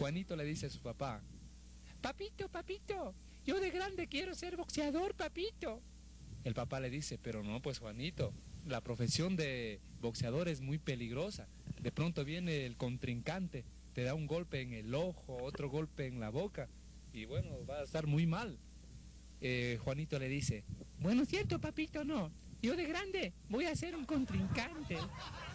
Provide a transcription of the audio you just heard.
Juanito le dice a su papá, papito, papito, yo de grande quiero ser boxeador, papito. El papá le dice, pero no, pues Juanito, la profesión de boxeador es muy peligrosa. De pronto viene el contrincante, te da un golpe en el ojo, otro golpe en la boca, y bueno, va a estar muy mal. Juanito le dice, bueno, cierto, papito, no. Yo de grande voy a ser un contrincante.